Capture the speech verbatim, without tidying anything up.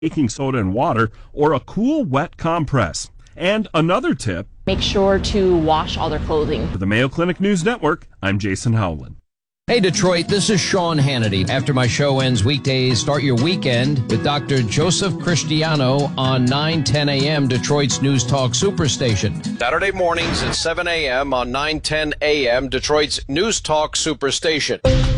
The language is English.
baking soda and water, or a cool, wet compress. And another tip, make sure to wash all their clothing. For the Mayo Clinic News Network, I'm Jason Howland. Hey, Detroit, this is Sean Hannity. After my show ends weekdays, start your weekend with Doctor Joseph Cristiano on nine ten a.m., Detroit's News Talk Superstation. Saturday mornings at seven a.m. on nine ten a.m., Detroit's News Talk Superstation.